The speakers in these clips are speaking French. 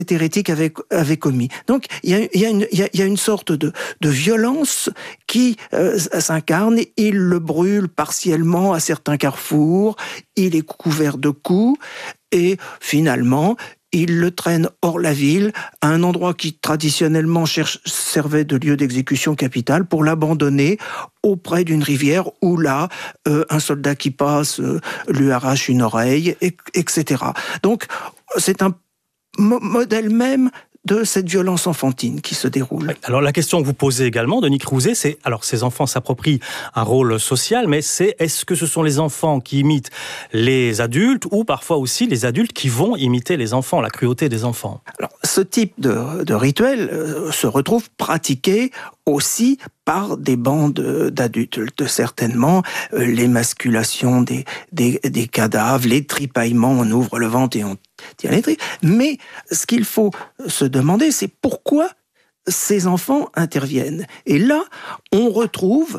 hérétique avait commis. Donc il y a une sorte de violence qui s'incarne. Il le brûle partiellement à certains carrefours, il est couvert de coups, et finalement il le traîne hors la ville, à un endroit qui traditionnellement servait de lieu d'exécution capitale, pour l'abandonner auprès d'une rivière où là, un soldat qui passe lui arrache une oreille, etc. Donc c'est un modèle même de cette violence enfantine qui se déroule. Alors la question que vous posez également, Denis Crouzet, c'est, alors ces enfants s'approprient un rôle social, mais est-ce que ce sont les enfants qui imitent les adultes, ou parfois aussi les adultes qui vont imiter les enfants, la cruauté des enfants? Alors, ce type de rituel se retrouve pratiqué aussi par des bandes d'adultes, certainement l'émasculation des cadavres, les tripaillements, on ouvre le ventre et on tire les tripes. Mais ce qu'il faut se demander, c'est pourquoi ces enfants interviennent. Et là, on retrouve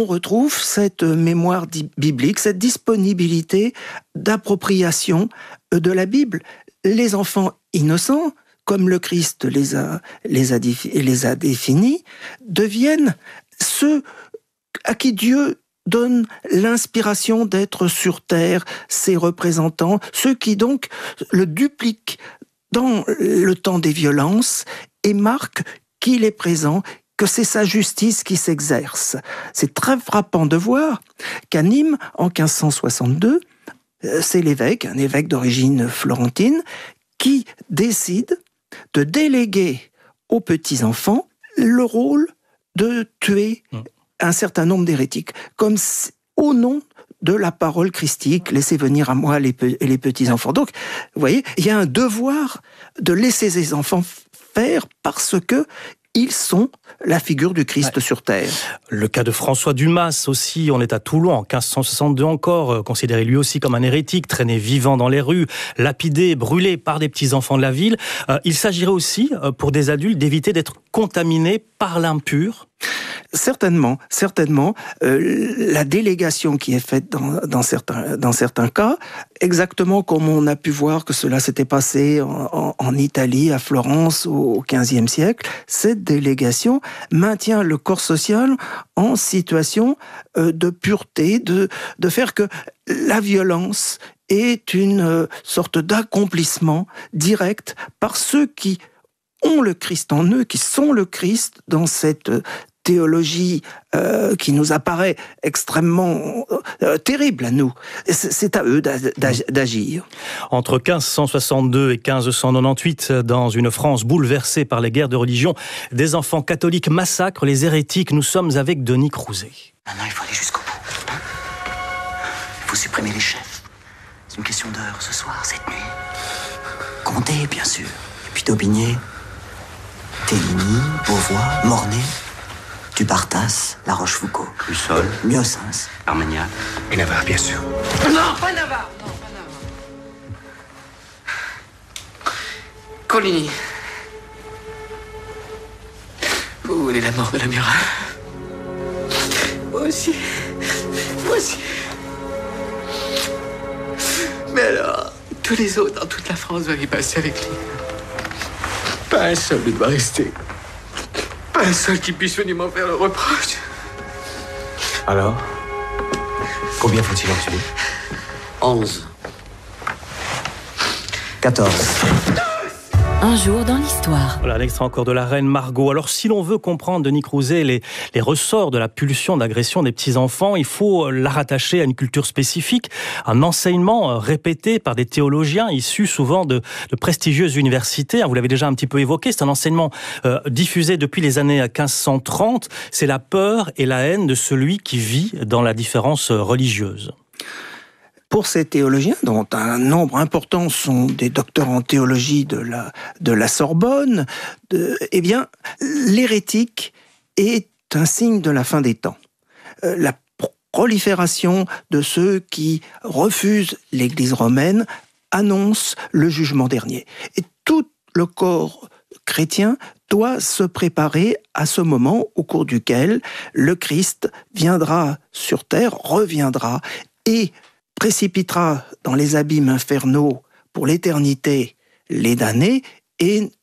cette mémoire biblique, cette disponibilité d'appropriation de la Bible. Les enfants innocents, comme le Christ les a définis, deviennent ceux à qui Dieu donne l'inspiration d'être sur terre, ses représentants, ceux qui donc le dupliquent dans le temps des violences et marquent qu'il est présent, que c'est sa justice qui s'exerce. C'est très frappant de voir qu'à Nîmes, en 1562, c'est un évêque d'origine florentine, qui décide de déléguer aux petits-enfants le rôle de tuer un certain nombre d'hérétiques, comme au nom de la parole christique, laissez venir à moi les petits-enfants. Donc, vous voyez, il y a un devoir de laisser ces enfants faire parce que ils sont la figure du Christ sur terre. Le cas de François Dumas aussi, on est à Toulon en 1562 encore, considéré lui aussi comme un hérétique, traîné vivant dans les rues, lapidé, brûlé par des petits-enfants de la ville. Il s'agirait aussi, pour des adultes, d'éviter d'être contaminés par l'impur. Certainement. La délégation qui est faite dans certains cas, exactement comme on a pu voir que cela s'était passé en Italie, à Florence, au XVe siècle, cette délégation maintient le corps social en situation de pureté, de faire que la violence est une sorte d'accomplissement direct par ceux qui ont le Christ en eux, qui sont le Christ dans cette théologie qui nous apparaît extrêmement terrible à nous. C'est à eux d'agir. Entre 1562 et 1598, dans une France bouleversée par les guerres de religion, des enfants catholiques massacrent les hérétiques. Nous sommes avec Denis Crouzet. Maintenant, il faut aller jusqu'au bout. Il faut supprimer les chefs. C'est une question d'heure ce soir, cette nuit. Condé, bien sûr. Et puis Daubigné, Téligny, Beauvois, Mornay, Dubartas, La Rochefoucauld, Crussol, Miossens, Armagnac et Navarre, bien sûr. Non, pas Navarre. Coligny. Vous voulez la mort de la muraille? Moi aussi. Mais alors, tous les autres dans toute la France doivent y passer avec lui. Pas un seul ne doit rester. Pas un seul qui puisse venir m'en faire le reproche. Alors, combien faut-il en tuer? 11. 14. Un jour dans l'histoire. Voilà, un extrait encore de la reine Margot. Alors, si l'on veut comprendre, Denis Crouzet, les ressorts de la pulsion d'agression des petits-enfants, il faut la rattacher à une culture spécifique, un enseignement répété par des théologiens issus souvent de prestigieuses universités. Vous l'avez déjà un petit peu évoqué, c'est un enseignement diffusé depuis les années 1530. C'est la peur et la haine de celui qui vit dans la différence religieuse. Pour ces théologiens, dont un nombre important sont des docteurs en théologie de la Sorbonne, eh bien, l'hérétique est un signe de la fin des temps. La prolifération de ceux qui refusent l'Église romaine annonce le jugement dernier. Et tout le corps chrétien doit se préparer à ce moment au cours duquel le Christ viendra sur terre, reviendra et précipitera dans les abîmes infernaux pour l'éternité les damnés et